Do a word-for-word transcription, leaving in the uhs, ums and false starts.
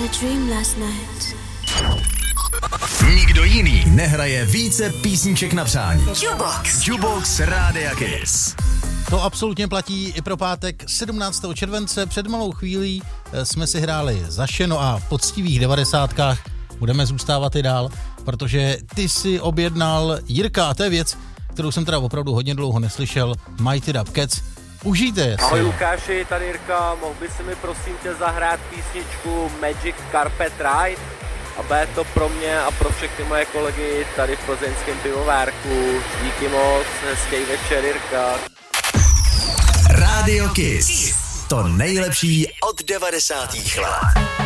dream last night. Nikdo jiný nehraje více písniček na přání. Jukebox. Jukebox Rádia Kiss. To absolutně platí i pro pátek sedmnáctého července. Před malou chvílí jsme si hráli za šeno a v poctivých devadesátkách budeme zůstávat i dál, protože ty si objednal, Jirka, a to je věc, kterou jsem teda opravdu hodně dlouho neslyšel, Mighty Up Cats. Užijte je. Ahoj Lukáši, tady Jirka, mohl by si mi prosím tě zahrát písničku Magic Carpet Ride? A bude to pro mě a pro všechny moje kolegy tady v plzeňském pivovárku. Díky moc, hezký večer Jirka. Radio Kiss. To nejlepší od devadesátých let.